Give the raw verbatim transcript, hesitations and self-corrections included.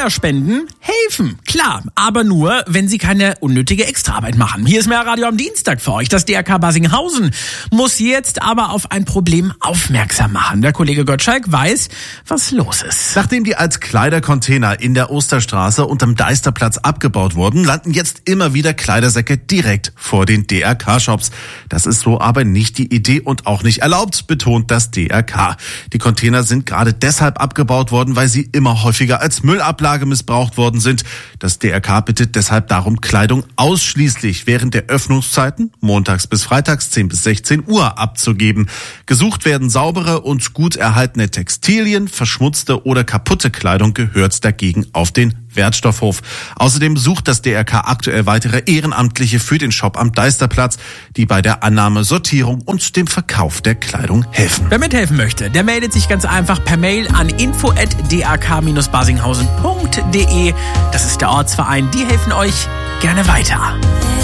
Kleiderspenden helfen, klar, aber nur, wenn sie keine unnötige Extraarbeit machen. Hier ist Mehrradio am Dienstag für euch. Das D R K Barsinghausen muss jetzt aber auf ein Problem aufmerksam machen. Der Kollege Gottschalk weiß, was los ist. Nachdem die als Kleidercontainer in der Osterstraße unterm Deisterplatz abgebaut wurden, landen jetzt immer wieder Kleidersäcke direkt vor den D R K-Shops. Das ist so aber nicht die Idee und auch nicht erlaubt, betont das D R K. Die Container sind gerade deshalb abgebaut worden, weil sie immer häufiger als Müllablage missbraucht worden sind. Das D R K bittet deshalb darum, Kleidung ausschließlich während der Öffnungszeiten, montags bis freitags zehn bis sechzehn Uhr, abzugeben. Gesucht werden saubere und gut erhaltene Textilien, verschmutzte oder kaputte Kleidung gehört dagegen auf den Wertstoffhof. Außerdem sucht das D R K aktuell weitere Ehrenamtliche für den Shop am Deisterplatz, die bei der Annahme, Sortierung und dem Verkauf der Kleidung helfen. Wer mithelfen möchte, der meldet sich ganz einfach per Mail an info at d r k dash barsinghausen punkt d e. Das ist der Ortsverein, die helfen euch gerne weiter.